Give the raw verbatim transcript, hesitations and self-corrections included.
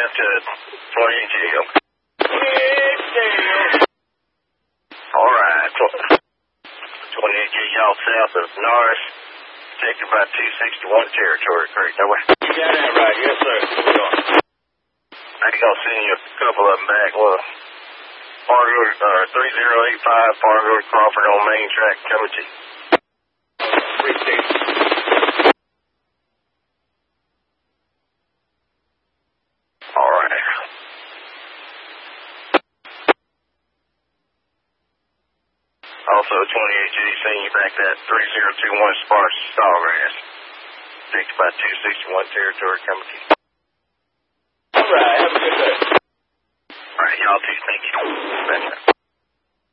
south to twenty-eight G, okay. All right. twenty-eight G, y'all south of Norris. Take about two sixty-one territory, correct? That way. You got that right, yes, sir. I think I'll send you a couple of them back. Well, Fargo, uh, three zero eight five, Fargo Crawford on Main Track, coming to you. Appreciate it. All right. Also, twenty-eight G, send you back that three zero two one Sparks Sawgrass. Takes about two sixty-one territory, coming to you. All right, have a good day. All right, y'all too. Thank you. Thank you.